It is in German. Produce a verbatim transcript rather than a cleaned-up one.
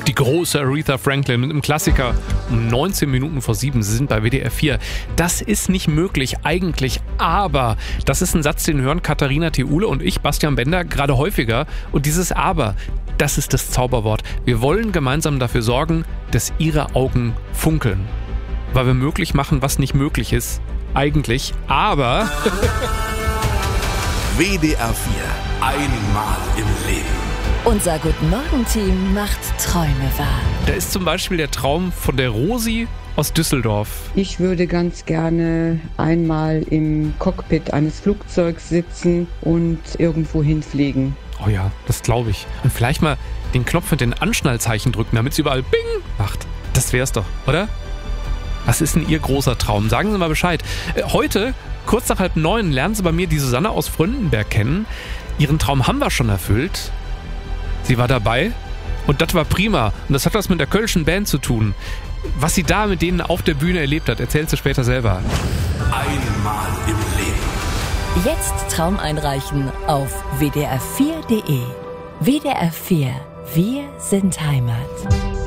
Die große Aretha Franklin mit einem Klassiker um neunzehn Minuten vor sieben. Sie sind bei W D R vier. Das ist nicht möglich eigentlich, aber das ist ein Satz, den hören Katharina Theule und ich, Bastian Bender, gerade häufiger. Und dieses Aber, das ist das Zauberwort. Wir wollen gemeinsam dafür sorgen, dass Ihre Augen funkeln. Weil wir möglich machen, was nicht möglich ist. Eigentlich, aber... W D R vier. Einmal im Leben. Unser Guten-Morgen-Team macht Träume wahr. Da ist zum Beispiel der Traum von der Rosi aus Düsseldorf. Ich würde ganz gerne einmal im Cockpit eines Flugzeugs sitzen und irgendwo hinfliegen. Oh ja, das glaube ich. Und vielleicht mal den Knopf mit den Anschnallzeichen drücken, damit es überall Bing macht. Das wär's doch, oder? Was ist denn Ihr großer Traum? Sagen Sie mal Bescheid. Heute, kurz nach halb neun, lernen Sie bei mir die Susanne aus Fröndenberg kennen. Ihren Traum haben wir schon erfüllt. Sie war dabei und das war prima. Und das hat was mit der Kölschen Band zu tun. Was sie da mit denen auf der Bühne erlebt hat, erzählt sie später selber. Einmal im Leben. Jetzt Traum einreichen auf w d r vier punkt d e. W D R vier. Wir sind Heimat.